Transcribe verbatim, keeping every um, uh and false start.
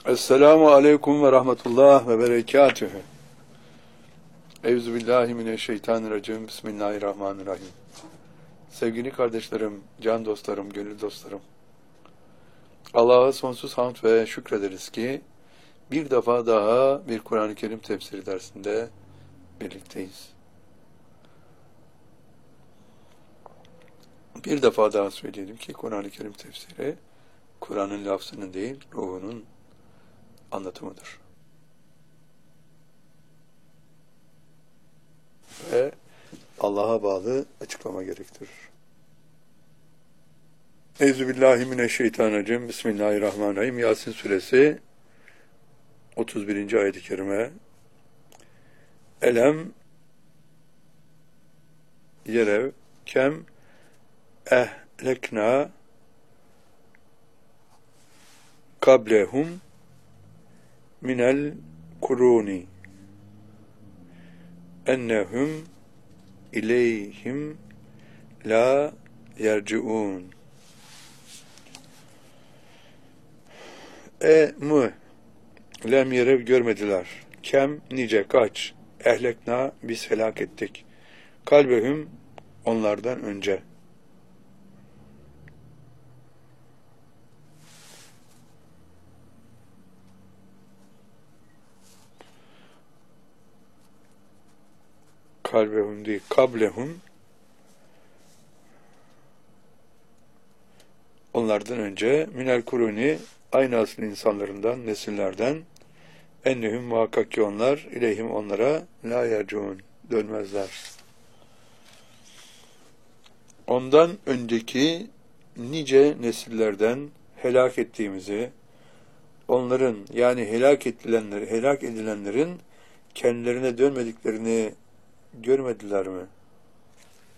Esselamu aleyküm ve rahmetullah ve berekatühü. Euzubillahimineşşeytanirracim. Bismillahirrahmanirrahim. Sevgili kardeşlerim, can dostlarım, gönül dostlarım. Allah'a sonsuz hamd ve şükrederiz ki bir defa daha bir Kur'an-ı Kerim tefsiri dersinde birlikteyiz. Bir defa daha söyleyelim ki Kur'an-ı Kerim tefsiri Kur'an'ın lafzının değil, ruhunun anlatımıdır. Ve Allah'a bağlı açıklama gerektirir. Euzubillahimineşşeytanirracim. Bismillahirrahmanirrahim. Yasin suresi otuz birinci ayet-i kerime. Elem yerev kem ehlekna kablehum minel kuruni ennehum ileyhim la yerciun. E mü lem yerev görmediler. Kem nice kaç ehlekna biz helak ettik. Kalbehum onlardan önce. Kalbehum değil, kablehum onlardan önce minel kuruni aynı asıl insanlarından, nesillerden ennehum muhakkak ki onlar ileyhim onlara la yercuun dönmezler. Ondan önceki nice nesillerden helak ettiğimizi, onların yani helak edilenler, helak edilenlerin kendilerine dönmediklerini görmediler mi?